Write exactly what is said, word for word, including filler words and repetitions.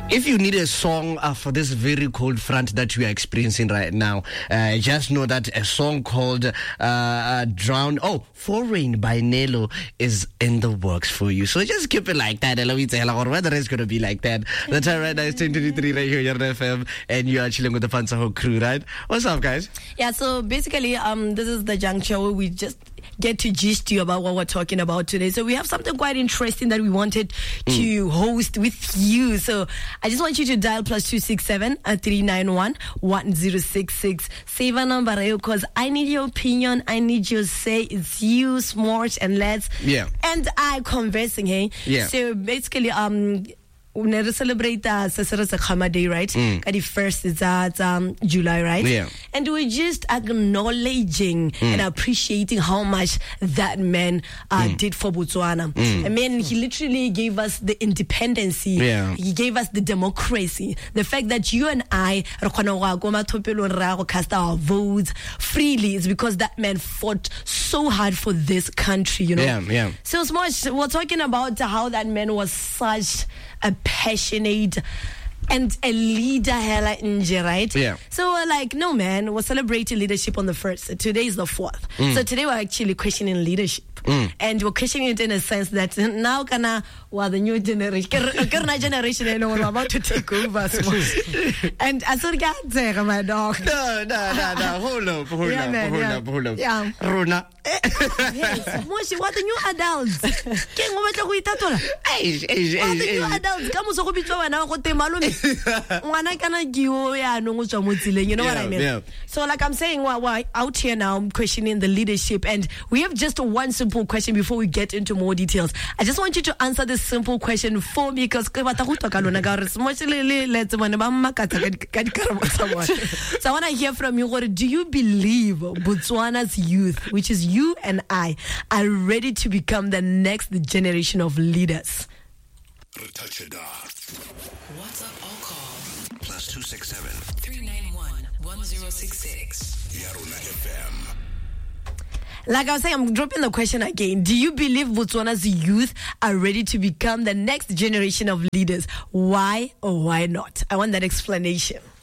If you need a song uh, for this very cold front that we are experiencing right now, uh, just know that a song called uh, uh, Drown, oh, For Rain by Nelo is in the works for you. So just keep it like that. Or whether it's going to be like that. The time right now is ten twenty-three right here on F M, and you are chilling with the Fansaho crew, right? What's up, guys? Yeah, so basically, um, this is the juncture where we just get to gist you about what we're talking about today. So we have something quite interesting that we wanted to mm. host with you. So I just want you to dial plus two six seven uh, three nine one one zero six six. Save a number because I need your opinion. I need your say. It's you, Smart, and Let's. Yeah. And I conversing, hey. Yeah. So basically, um. we never celebrate uh, Sesera Day, right? Mm. The first is at um, July, right? Yeah. And we're just acknowledging mm. and appreciating how much that man uh, mm. did for Botswana. Mm. I mean, he literally gave us the independence. Yeah. He gave us the democracy. The fact that you and I cast our votes freely is because that man fought so hard for this country, you know? Yeah, yeah. So, Smosh, we're talking about how that man was such a passionate and a leader, hella inje, right? Yeah. So we're like, no, man, we're celebrating leadership on the first. Today is the fourth. Mm. So today we're actually questioning leadership. Mm. And we're questioning it in a sense that now kana well, the new generation, current generation, you know, we're about to take over. And I said, God, my dog. No, no, no, no. Hold up, hold yeah, up, man, hold yeah. up, hold up. Yeah. Rona. Yes, Moshi, what the new adults? Can we make a way to Age, age, age. What the new adults? Come so be so and I got them alone. When I can give you know what I mean? Yeah. So, like I'm saying, we're, we're out here now questioning the leadership, and we have just one simple question before we get into more details. I just want you to answer this simple question for me because so I want to hear from you. Do you believe Botswana's youth, which is you and I, are ready to become the next generation of leaders? What's up, all call? Plus two six seven three nine one one zero six six. Yaruna F M. Like I was saying, I'm dropping the question again. Do you believe Botswana's youth are ready to become the next generation of leaders? Why or why not? I want that explanation.